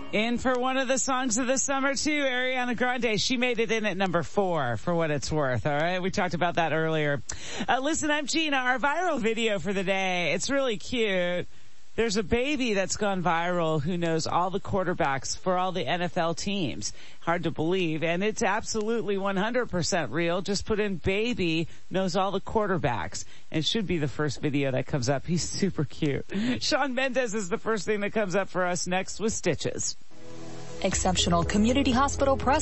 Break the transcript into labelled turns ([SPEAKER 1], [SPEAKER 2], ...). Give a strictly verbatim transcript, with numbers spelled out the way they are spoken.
[SPEAKER 1] In for one of the songs of the summer too, Ariana Grande. She made it in at number four for what it's worth. All right. We talked about that earlier. Uh, listen, I'm Gina. Our viral video for the day. It's really cute. There's a baby that's gone viral who knows all the quarterbacks for all the N F L teams. Hard to believe. And it's absolutely one hundred percent real. Just put in baby knows all the quarterbacks. And it should be the first video that comes up. He's super cute. Shawn Mendes is the first thing that comes up for us next with Stitches.
[SPEAKER 2] Exceptional Community Hospital Press.